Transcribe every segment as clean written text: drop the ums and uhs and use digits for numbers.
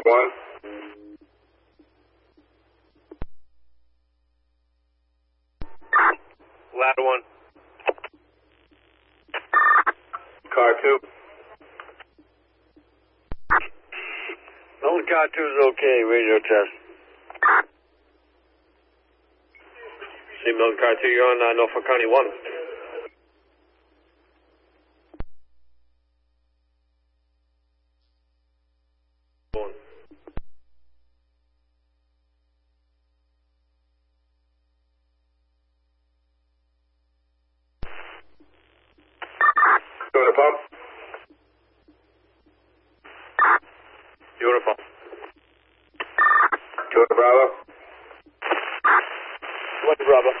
1. Ladder 1. Car 2. Only car 2 is okay, radio test. See, Milton car 2, you're on Norfolk County 1. Uniform. Uniform. Jordan Bravo. What, Bravo?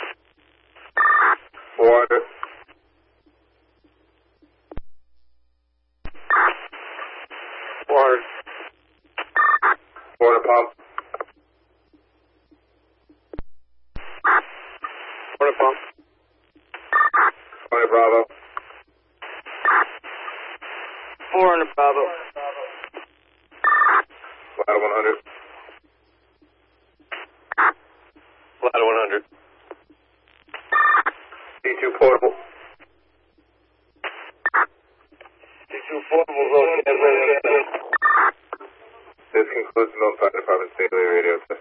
400. 400. 400 pump. 400 pump. 400 Bravo. 400 Bravo. Ladder 100. Ladder 100. C2 portable. C2 portables, okay. This concludes the Milton Fire Department's daily radio test.